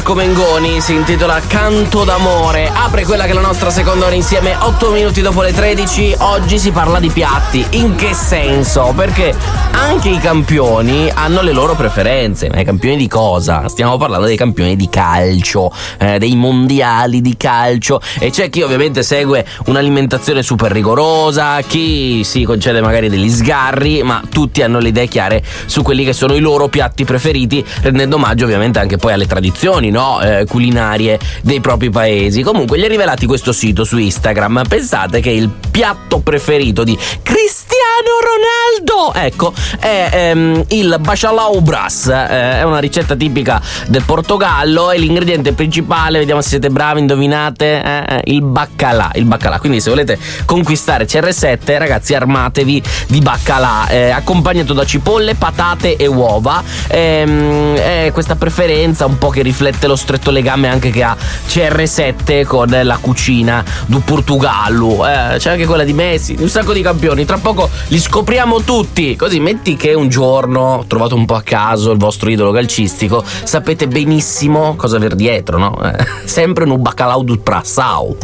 Marco Mengoni, si intitola Canto d'amore, apre quella che è la nostra seconda ora insieme, 8 minuti dopo le 13. Oggi si parla di piatti. In che senso? Perché anche i campioni hanno le loro preferenze. Ma i campioni di cosa? Stiamo parlando dei campioni di calcio, dei mondiali di calcio, e c'è chi ovviamente segue un'alimentazione super rigorosa, chi si concede magari degli sgarri, ma tutti hanno le idee chiare su quelli che sono i loro piatti preferiti, rendendo omaggio ovviamente anche poi alle tradizioni, no? Culinarie dei propri paesi. Comunque gli è rivelati questo sito su Instagram. Pensate che il piatto preferito di Cristiano Ronaldo, ecco, è il bacalhau brás. È una ricetta tipica del Portogallo e l'ingrediente principale, vediamo se siete bravi, indovinate, il baccalà. Quindi se volete conquistare CR7, ragazzi, armatevi di baccalà, accompagnato da cipolle, patate e uova. È questa preferenza un po' che riflette lo stretto legame anche che ha CR7 con la cucina du Portogallo. C'è anche quella di Messi, un sacco di campioni, tra poco li scopriamo tutti. Così metti che un giorno trovate un po' a caso il vostro idolo calcistico, sapete benissimo cosa aver dietro, no? Sempre un bacalhau du Prassau.